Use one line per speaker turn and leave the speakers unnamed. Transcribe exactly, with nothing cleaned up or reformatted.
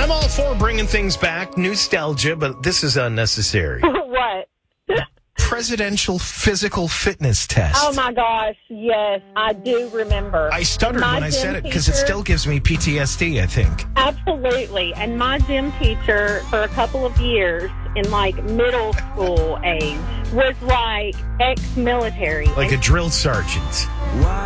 I'm all for bringing things back, nostalgia, but this is unnecessary.
What?
Presidential physical fitness test.
Oh, my gosh. Yes, I do remember.
I stuttered
My
when I
gym
said it because it
teacher-
still gives me P T S D, I think.
Absolutely. And my gym teacher for a couple of years in like middle school age was like ex-military.
Like a drill sergeant.